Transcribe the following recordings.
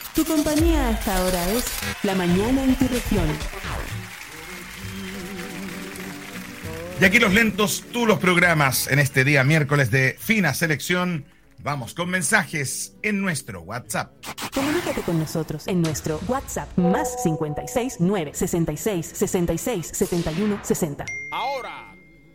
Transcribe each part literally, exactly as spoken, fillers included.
Tu compañía a esta hora es La Mañana en tu región. Y aquí los lentos, tú los programas en este día miércoles de fina selección. Vamos con mensajes en nuestro WhatsApp. Comunícate con nosotros en nuestro WhatsApp más cincuenta y seis, nueve, sesenta y seis, sesenta y seis, setenta y uno, sesenta. Ahora.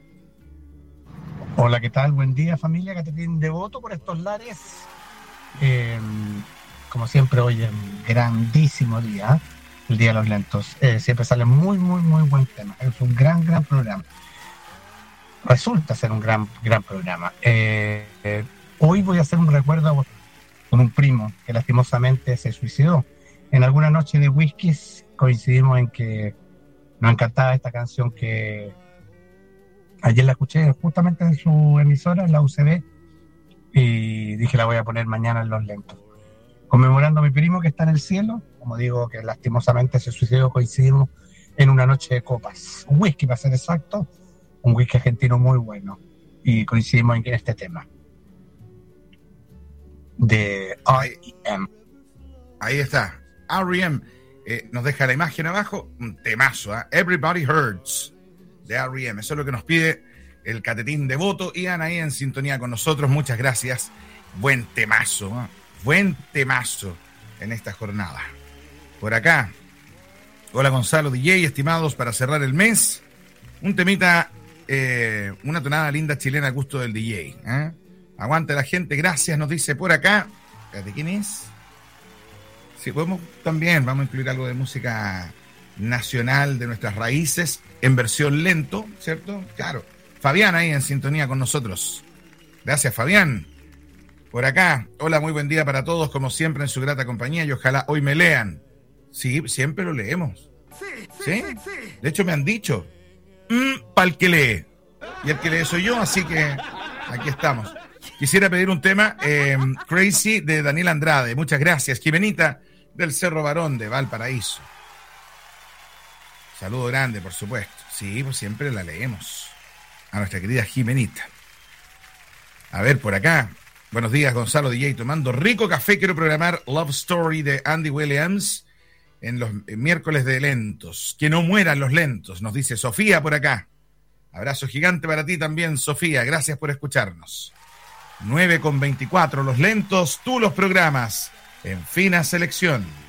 Hola, ¿qué tal? Buen día, familia Catetín Devoto por estos lares. Eh, como siempre, hoy es un grandísimo día, el Día de los Lentos. Eh, siempre sale muy, muy, muy buen tema. Es un gran, gran programa. Resulta ser un gran, gran programa. Eh, eh, hoy voy a hacer un recuerdo con un primo que lastimosamente se suicidó. En alguna noche de whiskies coincidimos en que nos encantaba esta canción que ayer la escuché justamente en su emisora, en la U C B, y dije la voy a poner mañana en los lentos. Conmemorando a mi primo que está en el cielo, como digo, que lastimosamente se suicidó, coincidimos en una noche de copas. Un whisky, para ser exacto, un whisky argentino muy bueno. Y coincidimos en este tema de R E M. Ahí está, R E M. Eh, nos deja la imagen abajo, un temazo, ¿eh? Everybody Hurts, de R E M. Eso es lo que nos pide el Catetín Devoto. Ian ahí en sintonía con nosotros, muchas gracias. Buen temazo, ¿eh? Buen temazo en esta jornada. Por acá, hola Gonzalo D J, estimados, para cerrar el mes, un temita, eh, una tonada linda chilena al gusto del D J. ¿eh? Aguante la gente, gracias, nos dice por acá. ¿De quién es? Sí, podemos también, vamos a incluir algo de música nacional de nuestras raíces en versión lento, ¿cierto? Claro. Fabián ahí en sintonía con nosotros. Gracias, Fabián. Por acá, hola, muy buen día para todos, como siempre en su grata compañía, y ojalá hoy me lean. Sí, siempre lo leemos. ¿Sí? De hecho me han dicho, mmm, para el que lee. Y el que lee soy yo, así que aquí estamos. Quisiera pedir un tema, eh, Crazy, de Daniel Andrade. Muchas gracias. Jimenita, del Cerro Barón, de Valparaíso. Saludo grande, por supuesto. Sí, pues siempre la leemos. A nuestra querida Jimenita. A ver, por acá. Buenos días, Gonzalo D J, tomando rico café. Quiero programar Love Story de Andy Williams en los miércoles de lentos. Que no mueran los lentos, nos dice Sofía por acá. Abrazo gigante para ti también, Sofía. Gracias por escucharnos. nueve con veinticuatro, los lentos, tú los programas en fina selección.